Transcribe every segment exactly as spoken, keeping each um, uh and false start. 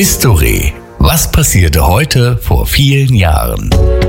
History. Was passierte heute vor vielen Jahren?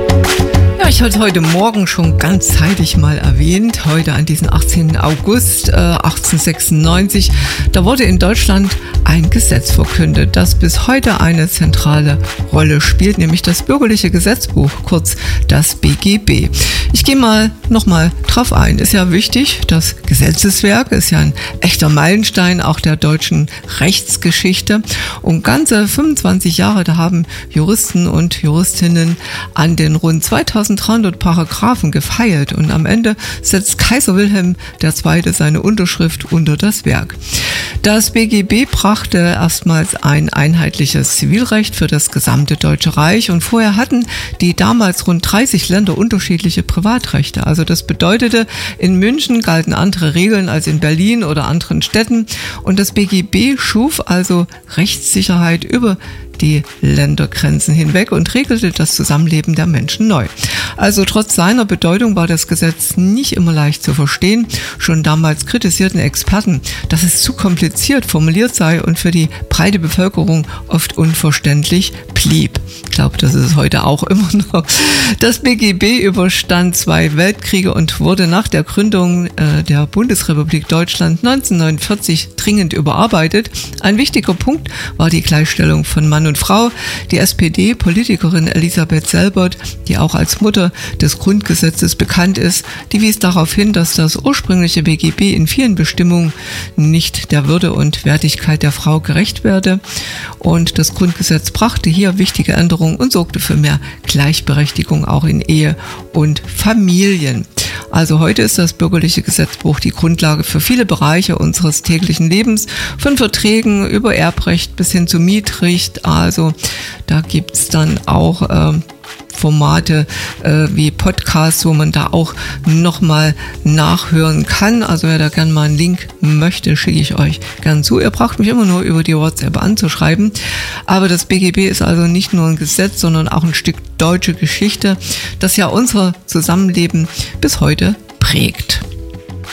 Ja, ich hatte heute Morgen schon ganz zeitig mal erwähnt, heute an diesem achtzehnten August äh, achtzehnhundertsechsundneunzig, da wurde in Deutschland ein Gesetz verkündet, das bis heute eine zentrale Rolle spielt, nämlich das Bürgerliche Gesetzbuch, kurz das B G B. Ich gehe mal nochmal drauf ein. Ist ja wichtig, das Gesetzeswerk ist ja ein echter Meilenstein auch der deutschen Rechtsgeschichte. Und ganze fünfundzwanzig Jahre, da haben Juristen und Juristinnen an den rund zweitausenddreihundert Paragraphen gefeilt. Und am Ende setzt Kaiser Wilhelm der Zweite seine Unterschrift unter das Werk. Das B G B brachte erstmals ein einheitliches Zivilrecht für das gesamte Deutsche Reich. Und vorher hatten die damals rund dreißig Länder unterschiedliche Privatrechte. Also das bedeutete, in München galten andere Regeln als in Berlin oder anderen Städten. Und das B G B schuf also Rechtssicherheit über die Ländergrenzen hinweg und regelte das Zusammenleben der Menschen neu. Also trotz seiner Bedeutung war das Gesetz nicht immer leicht zu verstehen. Schon damals kritisierten Experten, dass es zu kompliziert formuliert sei und für die breite Bevölkerung oft unverständlich blieb. Ich glaube, das ist es heute auch immer noch. Das B G B überstand zwei Weltkriege und wurde nach der Gründung äh, der Bundesrepublik Deutschland neunzehnhundertneunundvierzig dringend überarbeitet. Ein wichtiger Punkt war die Gleichstellung von Mann und Frau. Die S P D-Politikerin Elisabeth Selbert, die auch als Mutter des Grundgesetzes bekannt ist, die wies darauf hin, dass das ursprüngliche B G B in vielen Bestimmungen nicht der Würde und Wertigkeit der Frau gerecht werde. Und das Grundgesetz brachte hier wichtige Änderungen und sorgte für mehr Gleichberechtigung auch in Ehe und Familien. Also heute ist das Bürgerliche Gesetzbuch die Grundlage für viele Bereiche unseres täglichen Lebens, von Verträgen über Erbrecht bis hin zu Mietrecht. Also da gibt's dann auch äh, Formate äh, wie Podcasts, wo man da auch nochmal nachhören kann. Also wer da gerne mal einen Link möchte, schicke ich euch gern zu. Ihr braucht mich immer nur über die WhatsApp anzuschreiben. Aber das B G B ist also nicht nur ein Gesetz, sondern auch ein Stück deutsche Geschichte, das ja unser Zusammenleben bis heute prägt.